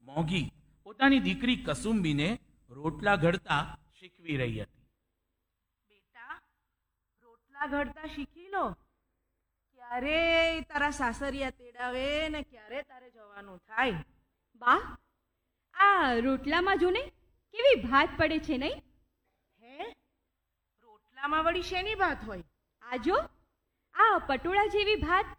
મોંઘી પોતાની દીકરી કસુંબીને રોટલા ઘડતા શીખવી રહી હતી. બેટા, રોટલા ઘડતા શીખી લો. ક્યારે તારા સાસરિયા તેડાવે ને ક્યારે તારે જવાનું થાય. બા, આ રોટલામાં જો ને કેવી ભાત પડે છે નહીં? હે, રોટલામાં વળી શેની વાત હોય? આ જો, આ પટોળા જેવી ભાત